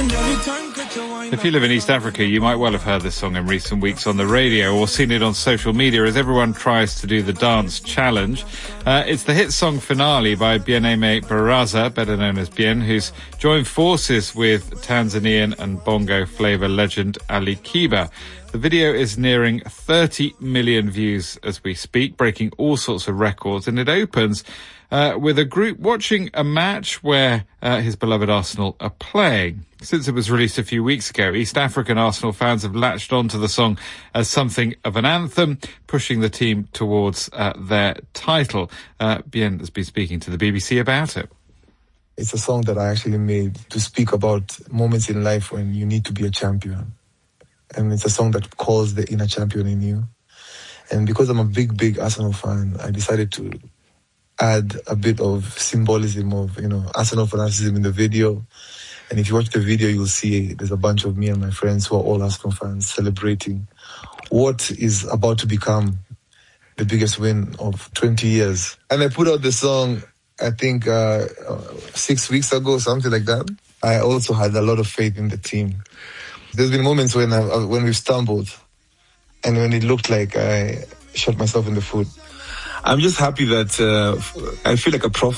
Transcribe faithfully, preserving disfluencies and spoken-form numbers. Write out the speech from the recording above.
If you live in East Africa, you might well have heard this song in recent weeks on the radio or seen it on social media as everyone tries to do the dance challenge. Uh, it's the hit song Finale by Bien-Aimé Baraza, better known as Bien, who's joined forces with Tanzanian and bongo flavour legend Ali Kiba. The video is nearing thirty million views as we speak, breaking all sorts of records, and it opens uh, with a group watching a match where uh, his beloved Arsenal are playing. Since it was released a few weeks ago, East African Arsenal fans have latched onto the song as something of an anthem, pushing the team towards uh, their title. Uh, Bien has been speaking to the B B C about it. It's a song that I actually made to speak about moments in life when you need to be a champion. And it's a song that calls the inner champion in you. And because I'm a big, big Arsenal fan, I decided to add a bit of symbolism of, you know, Arsenal fanaticism in the video. And if you watch the video, you'll see there's a bunch of me and my friends who are all Arsenal fans celebrating what is about to become the biggest win of twenty years. And I put out the song, I think, uh, six weeks ago, something like that. I also had a lot of faith in the team. There's been moments when I, when we've stumbled and when it looked like I shot myself in the foot. I'm just happy that uh, I feel like a prophet.